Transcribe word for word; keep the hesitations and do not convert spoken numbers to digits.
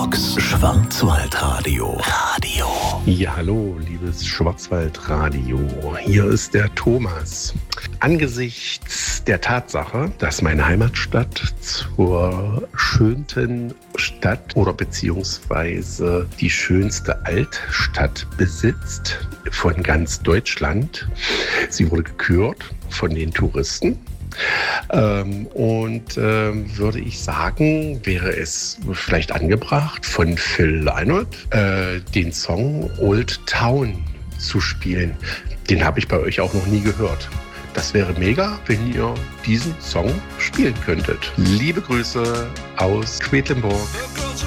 Quedlinburgs Schwarzwaldradio. Radio. Ja, hallo, liebes Schwarzwaldradio. Hier ist der Thomas. Angesichts der Tatsache, dass meine Heimatstadt zur schönsten Stadt oder beziehungsweise die schönste Altstadt besitzt von ganz Deutschland. Sie wurde gekürt von den Touristen. Ähm, und ähm, würde ich sagen, wäre es vielleicht angebracht, von Phil Lynott äh, den Song Old Town zu spielen. Den habe ich bei euch auch noch nie gehört. Das wäre mega, wenn ihr diesen Song spielen könntet. Liebe Grüße aus Quedlinburg.